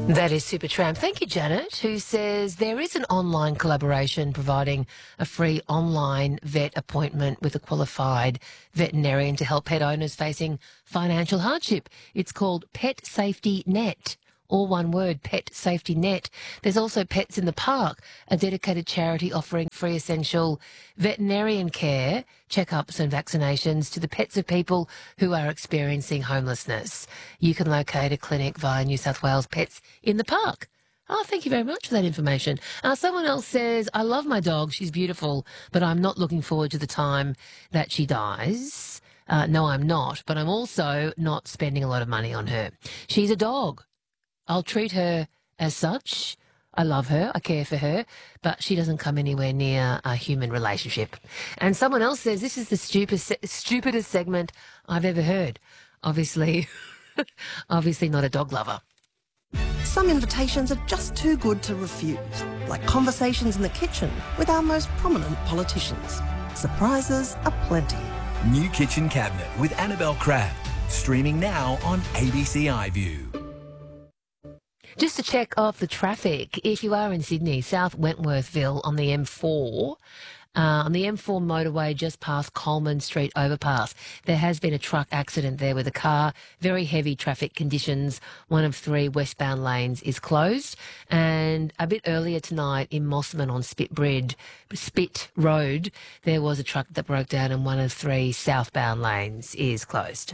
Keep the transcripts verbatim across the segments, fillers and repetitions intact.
That is Supertramp. Thank you, Janet, who says there is an online collaboration providing a free online vet appointment with a qualified veterinarian to help pet owners facing financial hardship. It's called Pet Safety Net. All one word, Pet Safety Net. There's also Pets in the Park, a dedicated charity offering free essential veterinarian care, checkups and vaccinations to the pets of people who are experiencing homelessness. You can locate a clinic via New South Wales Pets in the Park. Oh, thank you very much for that information. Uh, someone else says, I love my dog, she's beautiful, but I'm not looking forward to the time that she dies. Uh, no, I'm not, but I'm also not spending a lot of money on her. She's a dog. I'll treat her as such. I love her, I care for her, but she doesn't come anywhere near a human relationship. And someone else says, this is the stupid, stupidest segment I've ever heard. Obviously, obviously not a dog lover. Some invitations are just too good to refuse, like conversations in the kitchen with our most prominent politicians. Surprises aplenty. New Kitchen Cabinet with Annabelle Crabb, streaming now on A B C iView. Just to check off the traffic, if you are in Sydney, South Wentworthville on the M four, uh, on the M four motorway just past Coleman Street overpass, there has been a truck accident there with a car. Very heavy traffic conditions. One of three westbound lanes is closed. And a bit earlier tonight in Mossman on Spit Bridge, Spit Road, there was a truck that broke down and one of three southbound lanes is closed.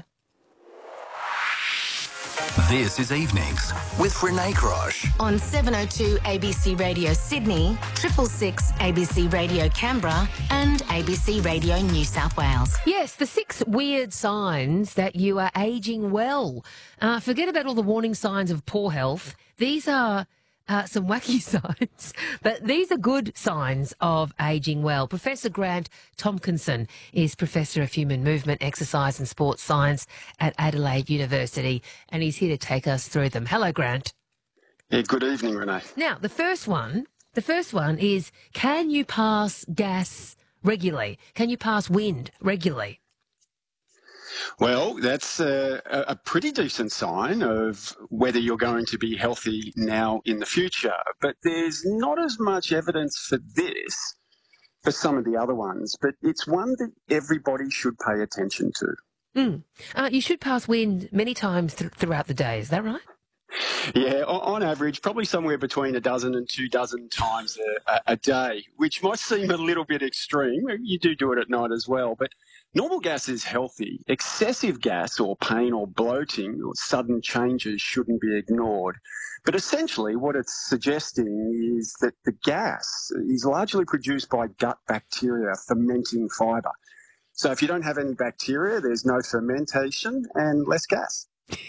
This is Evenings with Renee Crosh. On seven oh two A B C Radio Sydney, triple six A B C Radio Canberra and A B C Radio New South Wales. Yes, the six weird signs that you are ageing well. Uh, forget about all the warning signs of poor health. These are uh, some wacky signs, but these are good signs of ageing well. Professor Grant Tompkinson is Professor of Human Movement, Exercise and Sports Science at Adelaide University, and he's here to take us through them. Hello, Grant. Yeah, good evening, Renee. Now, the first one, the first one is, can you pass gas regularly? Can you pass wind regularly? Well, that's a, a pretty decent sign of whether you're going to be healthy now in the future. But there's not as much evidence for this for some of the other ones, but it's one that everybody should pay attention to. Mm. Uh, you should pass wind many times th- throughout the day, is that right? Yeah, on average, probably somewhere between a dozen and two dozen times a, a day, which might seem a little bit extreme. You do do it at night as well, but normal gas is healthy. Excessive gas or pain or bloating or sudden changes shouldn't be ignored. But essentially what it's suggesting is that the gas is largely produced by gut bacteria fermenting fibre. So if you don't have any bacteria, there's no fermentation and less gas.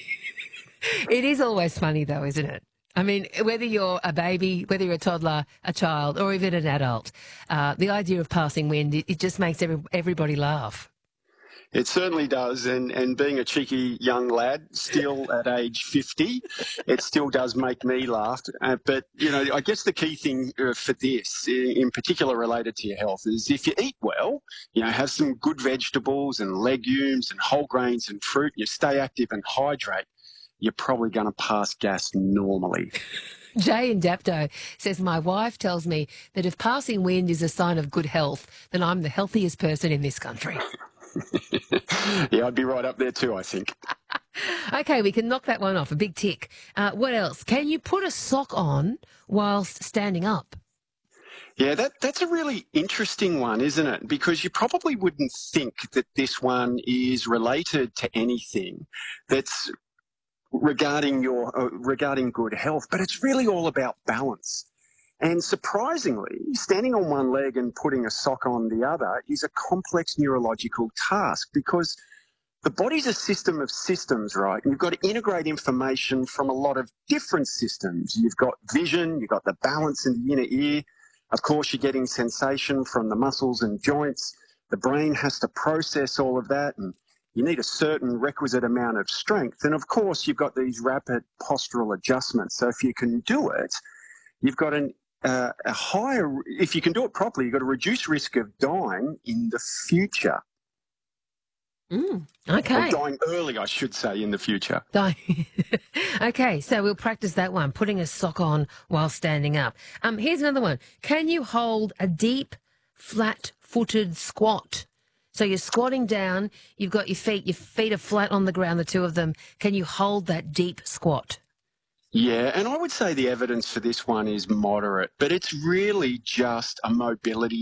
It is always funny, though, isn't it? I mean, whether you're a baby, whether you're a toddler, a child, or even an adult, uh, the idea of passing wind, it, it just makes every, everybody laugh. It certainly does, and, and being a cheeky young lad, still at age fifty, it still does make me laugh. Uh, but, you know, I guess the key thing uh, for this, in, in particular related to your health, is if you eat well, you know, have some good vegetables and legumes and whole grains and fruit, you stay active and hydrate, you're probably going to pass gas normally. Jay in Dapto says, my wife tells me that if passing wind is a sign of good health, then I'm the healthiest person in this country. Yeah, I'd be right up there too, I think. Okay, we can knock that one off, a big tick. Uh, what else? Can you put a sock on whilst standing up? Yeah, that, that's a really interesting one, isn't it? Because you probably wouldn't think that this one is related to anything that's regarding your uh, regarding good health, but it's really all about balance. And surprisingly, standing on one leg and putting a sock on the other is a complex neurological task because the body's a system of systems, right? And you've got to integrate information from a lot of different systems. You've got vision, you've got the balance in the inner ear. Of course, you're getting sensation from the muscles and joints. The brain has to process all of that, and you need a certain requisite amount of strength. And of course, you've got these rapid postural adjustments. So if you can do it, you've got an, uh, a higher, if you can do it properly, you've got a reduced risk of dying in the future. Mm, Or okay. dying early, I should say, in the future. Die. Okay, so we'll practice that one, putting a sock on while standing up. Um, here's another one. Can you hold a deep, flat-footed squat? So you're squatting down, you've got your feet, your feet are flat on the ground, the two of them. Can you hold that deep squat? Yeah, and I would say the evidence for this one is moderate, but it's really just a mobility